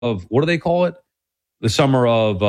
what do they call it? The summer of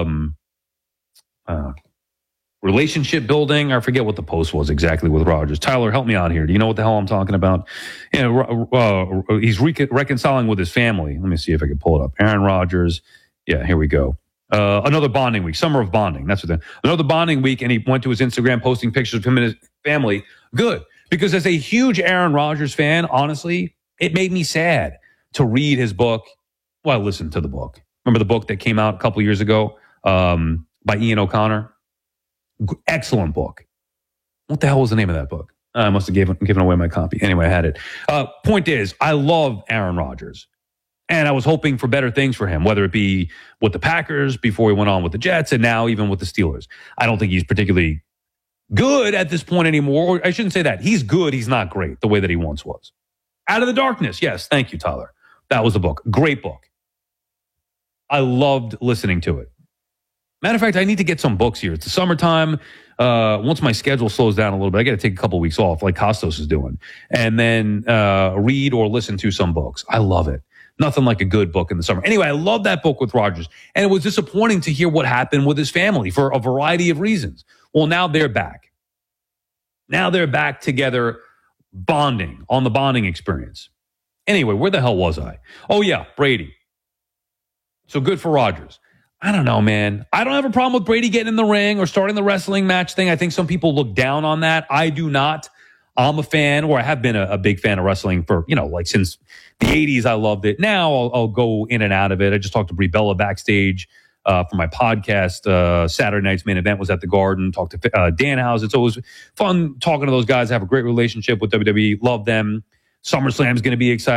relationship building. I forget what the post was exactly with Rodgers. Tyler, help me out here. Do you know what the hell I'm talking about? He's reconciling with his family. Let me see if I can pull it up. Aaron Rodgers. Yeah, here we go. Another bonding week, summer of bonding. That's what another bonding week. And he went to his Instagram posting pictures of him and his family. Good. Because as a huge Aaron Rodgers fan, honestly, it made me sad to read his book. Well, I listened to the book. Remember the book that came out a couple years ago by Ian O'Connor? Excellent book. What the hell was the name of that book? I must have given away my copy. Anyway, I had it. Point is, I love Aaron Rodgers. And I was hoping for better things for him, whether it be with the Packers before he went on with the Jets and now even with the Steelers. I don't think he's particularly good at this point anymore. Or I shouldn't say that. He's good. He's not great the way that he once was. Out of the Darkness. Yes. Thank you, Tyler. That was the book. Great book. I loved listening to it. Matter of fact, I need to get some books here. It's the summertime. Once my schedule slows down a little bit, I got to take a couple weeks off like Costos is doing. And then read or listen to some books. I love it. Nothing like a good book in the summer. Anyway, I love that book with Rodgers. And it was disappointing to hear what happened with his family for a variety of reasons. Well, now they're back. Now they're back together bonding on the bonding experience. Anyway, where the hell was I? Oh, yeah, Brady. So good for Rodgers. I don't know, man. I don't have a problem with Brady getting in the ring or starting the wrestling match thing. I think some people look down on that. I do not. I'm a fan, or I have been a big fan of wrestling for, like since the 80s. I loved it. Now I'll go in and out of it. I just talked to Brie Bella backstage for my podcast. Saturday night's main event was at the Garden. Talked to Danhausen. So it was fun talking to those guys. I have a great relationship with WWE. Love them. SummerSlam is going to be exciting.